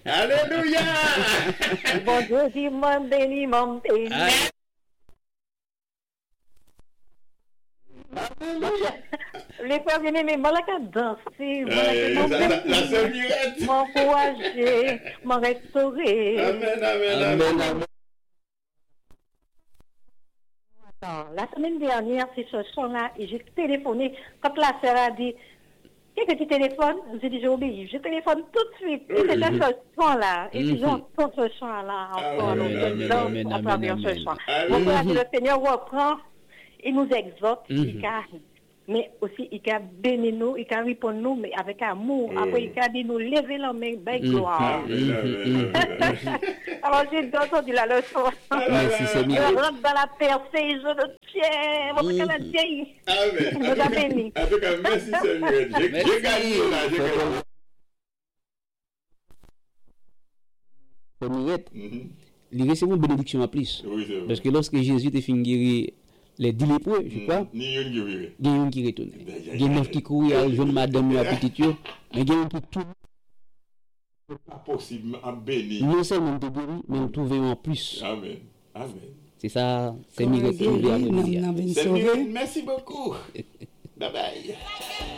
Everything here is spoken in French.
Alléluia. Bon Dieu, qui m'a béni, m'a béni. Les frères bien-aimés, moi là qu'à danser, La sœur Mirette. m'encourager, m'a restauré. Amen. La semaine dernière, c'est ce son-là, et j'ai téléphoné. Quand la sœur a dit, qu'est-ce que tu téléphones? J'ai dit, j'ai obéi. Je téléphone tout de suite. Et c'était ce son-là. Et puis j'entends ce son-là encore. À travers ce son. Donc, le Seigneur reprend, il nous exhorte, mais aussi il a béni nous, il a répondu nous, mais avec amour. Après, il a dit nous lever la main, avec gloire. Alors, j'ai entendu la leçon. Il rentre dans la percée, je le tiens, votre Canadien. Amen. Nous a béni. En tout cas, merci Seigneur. J'ai gagné là, Mirette, il recevait une bénédiction en plus. Parce que lorsque Jésus t'a fini guérir les 10 lépreux, je crois, il y a un qui retourne. Il y a un qui courait à jeune madame à petite, mais il y a un qui tout. Pas possible à bénir. Non seulement de guérir, mais on trouve en plus. Amen. C'est ça, c'est Mirette qui nous dit. Merci beaucoup. Bye bye.